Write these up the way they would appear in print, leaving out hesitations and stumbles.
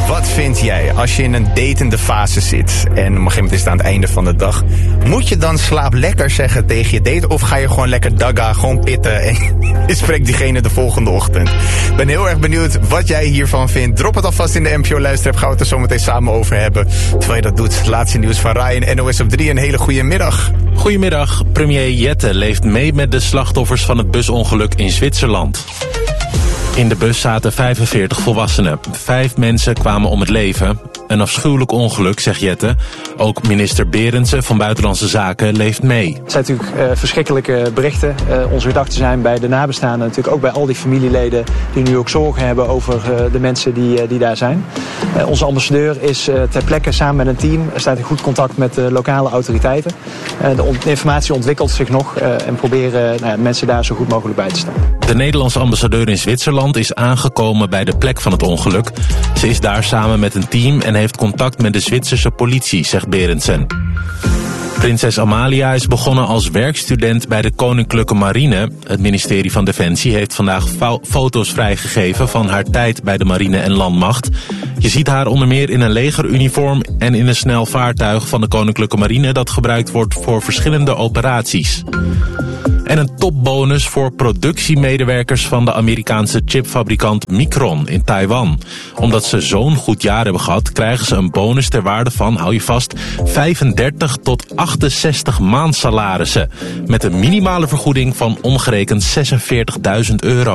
Wat vind jij als je in een datende fase zit en op een gegeven moment is het aan het einde van de dag? Moet je dan slaap lekker zeggen tegen je date of ga je gewoon lekker dagga, gewoon pitten en je spreekt diegene de volgende ochtend? Ik ben heel erg benieuwd wat jij hiervan vindt. Drop het alvast in de NPO Luisterapp, gaan we het er zo meteen samen over hebben. Terwijl je dat doet, laatste nieuws van Ryan, NOS op 3, een hele goede middag. Goedemiddag, premier Jette leeft mee met de slachtoffers van het busongeluk in Zwitserland. In de bus zaten 45 volwassenen. 5 mensen kwamen om het leven. Een afschuwelijk ongeluk, zegt Jette. Ook minister Berendsen van Buitenlandse Zaken leeft mee. Het zijn natuurlijk verschrikkelijke berichten. Onze gedachten zijn bij de nabestaanden, natuurlijk ook bij al die familieleden die nu ook zorgen hebben over de mensen die daar zijn. Onze ambassadeur is ter plekke samen met een team, staat in goed contact met de lokale autoriteiten. De informatie ontwikkelt zich nog en proberen mensen daar zo goed mogelijk bij te staan. De Nederlandse ambassadeur in Zwitserland is aangekomen bij de plek van het ongeluk. Ze is daar samen met een team en heeft contact met de Zwitserse politie, zegt Berendsen. Prinses Amalia is begonnen als werkstudent bij de Koninklijke Marine. Het ministerie van Defensie heeft vandaag foto's vrijgegeven van haar tijd bij de marine en landmacht. Je ziet haar onder meer in een legeruniform en in een snel vaartuig van de Koninklijke Marine dat gebruikt wordt voor verschillende operaties. En een topbonus voor productiemedewerkers van de Amerikaanse chipfabrikant Micron in Taiwan. Omdat ze zo'n goed jaar hebben gehad, krijgen ze een bonus ter waarde van, hou je vast, 35 tot 68 maandsalarissen. Met een minimale vergoeding van omgerekend €46.000.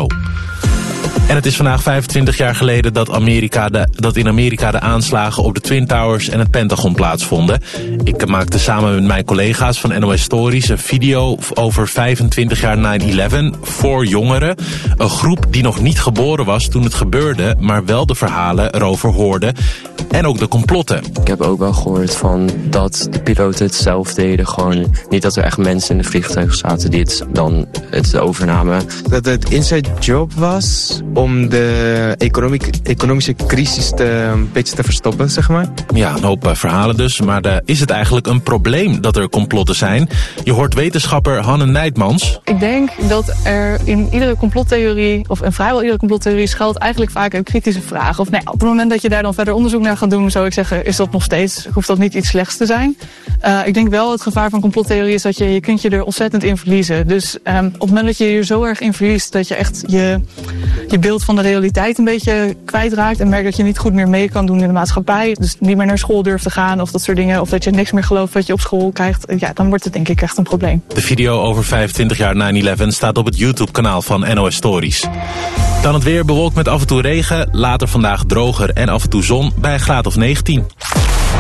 En het is vandaag 25 jaar geleden dat in Amerika de aanslagen op de Twin Towers en het Pentagon plaatsvonden. Ik maakte samen met mijn collega's van NOS Stories een video over 25 jaar 9/11 voor jongeren. Een groep die nog niet geboren was toen het gebeurde, maar wel de verhalen erover hoorde. En ook de complotten. Ik heb ook wel gehoord van dat de piloten het zelf deden. Gewoon niet dat er echt mensen in de vliegtuig zaten die het overnamen. Dat het inside job was om de economische crisis een beetje te verstoppen, zeg maar. Ja, een hoop verhalen dus. Maar is het eigenlijk een probleem dat er complotten zijn? Je hoort wetenschapper Hanne Nijtmans. Ik denk dat er in iedere complottheorie, of in vrijwel iedere complottheorie, schuilt eigenlijk vaak een kritische vraag. Of nee, op het moment dat je daar dan verder onderzoek naar gaat doen, zou ik zeggen, is dat nog steeds, hoeft dat niet iets slechts te zijn. Ik denk wel, het gevaar van complottheorie is dat je kunt je er ontzettend in verliezen. Dus op het moment dat je er zo erg in verliest dat je echt je beeld van de realiteit een beetje kwijtraakt en merkt dat je niet goed meer mee kan doen in de maatschappij, dus niet meer naar school durft te gaan of dat soort dingen, of dat je niks meer gelooft wat je op school krijgt, ja, dan wordt het denk ik echt een probleem. De video over 25 jaar 9/11 staat op het YouTube-kanaal van NOS Stories. Dan het weer, bewolkt met af en toe regen, later vandaag droger en af en toe zon bij een graad of 19.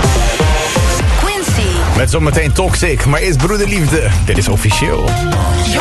Met zometeen Toxic, maar eerst Broederliefde. Dit is officieel.